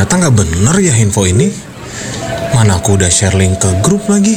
Ternyata nggak bener ya info ini. Mana aku udah share link ke grup lagi.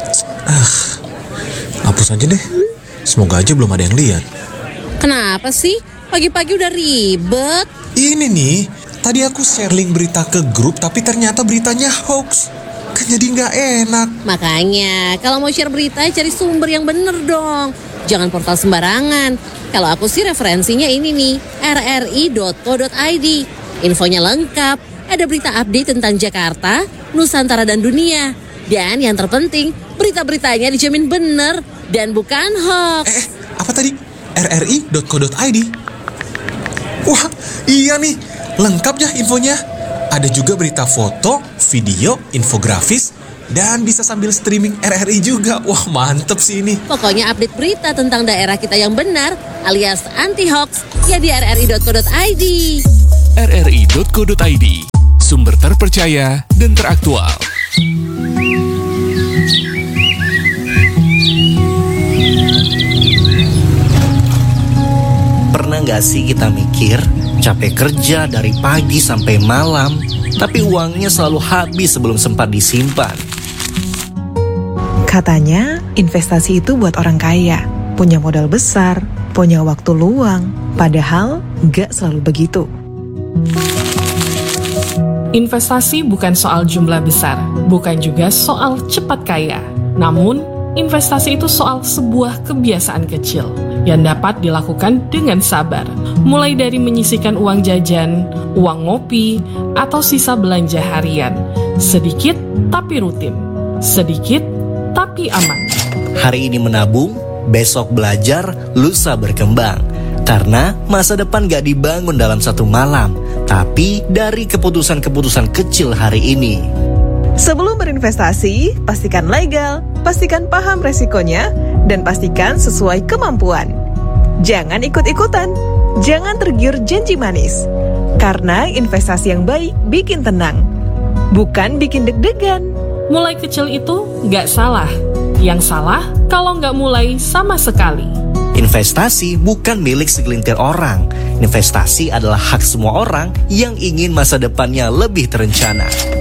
Hapus aja deh. Semoga aja belum ada yang lihat. Kenapa sih? Pagi-pagi udah ribet. Ini nih, tadi aku share link berita ke grup tapi ternyata beritanya hoax. Kan jadi nggak enak. Makanya, kalau mau share berita cari sumber yang bener dong. Jangan portal sembarangan. Kalau aku sih referensinya ini nih, rri.co.id. Infonya lengkap, ada berita update tentang Jakarta, Nusantara dan dunia. Dan yang terpenting, berita-beritanya dijamin bener dan bukan hoax. Apa tadi? rri.co.id. Wah, iya nih, lengkap ya infonya. Ada juga berita foto, video, infografis, dan bisa sambil streaming RRI juga. Wah, mantep sih ini. Pokoknya update berita tentang daerah kita yang benar alias anti-hoax ya di rri.co.id. rri.co.id, sumber terpercaya dan teraktual. Pernah gak sih kita mikir capek kerja dari pagi sampai malam, tapi uangnya selalu habis sebelum sempat disimpan? Katanya investasi itu buat orang kaya, punya modal besar, punya waktu luang. Padahal gak selalu begitu. Investasi bukan soal jumlah besar, bukan juga soal cepat kaya. Namun, investasi itu soal sebuah kebiasaan kecil yang dapat dilakukan dengan sabar. Mulai dari menyisihkan uang jajan, uang ngopi, atau sisa belanja harian. Sedikit tapi rutin, sedikit tapi aman. Hari ini menabung, besok belajar, lusa berkembang. Karena masa depan gak dibangun dalam satu malam, tapi dari keputusan-keputusan kecil hari ini. Sebelum berinvestasi, pastikan legal, pastikan paham resikonya, dan pastikan sesuai kemampuan. Jangan ikut-ikutan, jangan tergiur janji manis. Karena investasi yang baik bikin tenang, bukan bikin deg-degan. Mulai kecil itu gak salah. Yang salah kalau gak mulai sama sekali. Investasi bukan milik segelintir orang. Investasi adalah hak semua orang yang ingin masa depannya lebih terencana.